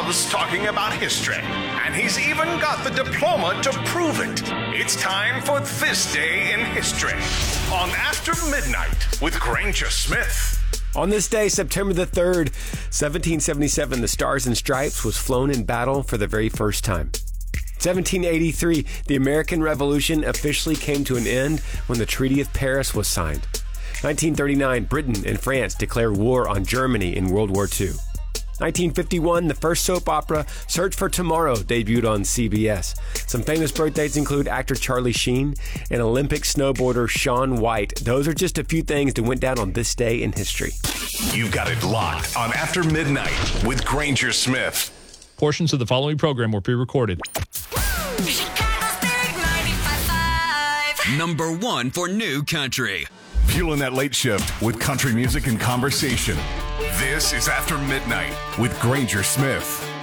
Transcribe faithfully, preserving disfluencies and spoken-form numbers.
loves talking about history, and he's even got the diploma to prove it. It's time for This Day in History on After Midnight with Granger Smith. On this day, September the third, seventeen seventy-seven, the Stars and Stripes was flown in battle for the very first time. seventeen eighty-three, the American Revolution officially came to an end when the Treaty of Paris was signed. nineteen thirty-nine, Britain and France declare war on Germany in World War Two. nineteen fifty-one, the first soap opera, Search for Tomorrow, debuted on C B S. Some famous birthdays include actor Charlie Sheen and Olympic snowboarder Shaun White. Those are just a few things that went down on this day in history. You've got it locked on After Midnight with Granger Smith. Portions of the following program were pre-recorded. Chicago's Big ninety-five point five. Number one for New Country. Fueling that late shift with country music and conversation. This is After Midnight with Granger Smith.